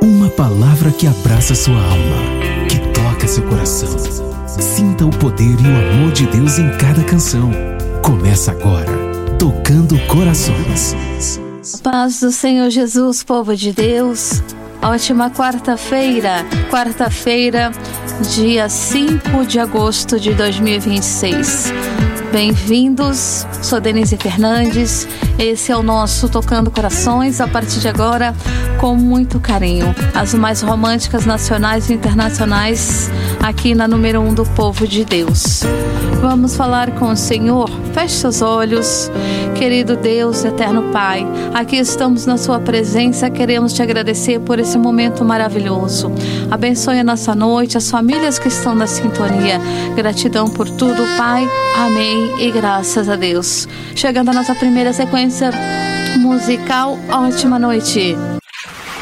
Uma palavra que abraça sua alma, que toca seu coração. Sinta o poder e o amor de Deus em cada canção. Começa agora, Tocando Corações. Paz do Senhor Jesus, povo de Deus. Ótima quarta-feira, dia 5 de agosto de 2026. Bem-vindos, sou Denise Fernandes, esse é o nosso Tocando Corações, a partir de agora, com muito carinho, as mais românticas nacionais e internacionais, aqui na número 1 do povo de Deus. Vamos falar com o Senhor, feche seus olhos, querido Deus, eterno Pai, aqui estamos na sua presença, queremos te agradecer por esse momento maravilhoso. Abençoe a nossa noite, as famílias que estão na sintonia, gratidão por tudo, Pai, amém e graças a Deus. Chegando a nossa primeira sequência musical, ótima noite.